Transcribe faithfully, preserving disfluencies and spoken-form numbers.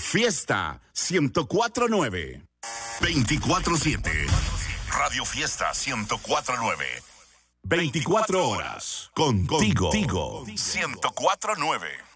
Fiesta ciento cuatro punto nueve. veinticuatro siete. Radio Fiesta ciento cuatro punto nueve. veinticuatro horas contigo. ciento cuatro punto nueve.